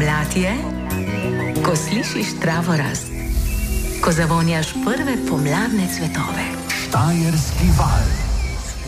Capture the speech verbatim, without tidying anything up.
Pomlad je, ko slišiš travo rast, ko zavonjaš prve pomladne cvetove. Štajerski val.